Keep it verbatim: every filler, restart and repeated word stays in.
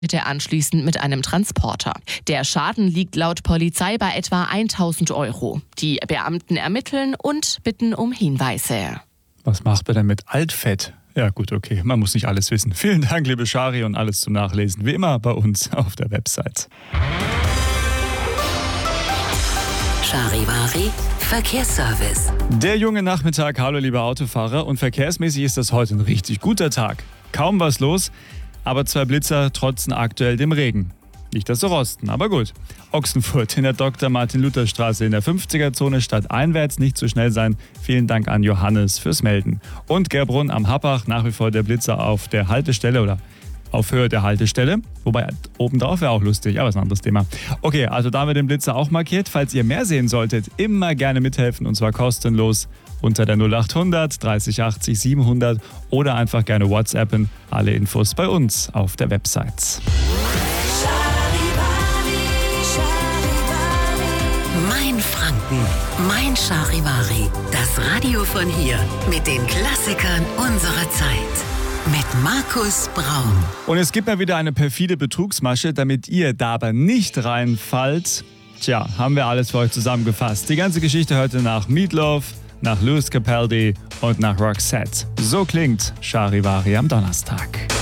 Er anschließend mit einem Transporter. Der Schaden liegt laut Polizei bei etwa tausend Euro. Die Beamten ermitteln und bitten um Hinweise. Was macht man denn mit Altfett? Ja gut, okay, man muss nicht alles wissen. Vielen Dank, liebe Shari, und alles zum Nachlesen wie immer bei uns auf der Website. Charivari Verkehrsservice. Der junge Nachmittag, hallo liebe Autofahrer, und verkehrsmäßig ist das heute ein richtig guter Tag. Kaum was los, aber zwei Blitzer trotzen aktuell dem Regen. Nicht, dass sie rosten, aber gut. Ochsenfurt in der Doktor Martin Luther Straße in der fünfziger-Zone stadteinwärts nicht zu schnell sein. Vielen Dank an Johannes fürs Melden. Und Gerbrunn am Happach, nach wie vor der Blitzer auf der Haltestelle oder auf Höhe der Haltestelle. Wobei, oben drauf wäre auch lustig, aber ist ein anderes Thema. Okay, also da haben wir den Blitzer auch markiert. Falls ihr mehr sehen solltet, immer gerne mithelfen, und zwar kostenlos unter der null achthundert dreißig achtzig siebenhundert oder einfach gerne WhatsAppen. Alle Infos bei uns auf der Website. Mein Franken, mein Charivari. Das Radio von hier mit den Klassikern unserer Zeit. Mit Markus Braun. Und es gibt mal wieder eine perfide Betrugsmasche, damit ihr da aber nicht reinfallt. Tja, haben wir alles für euch zusammengefasst. Die ganze Geschichte hörte nach Meatloaf, nach Lewis Capaldi und nach Roxette. So klingt Charivari am Donnerstag.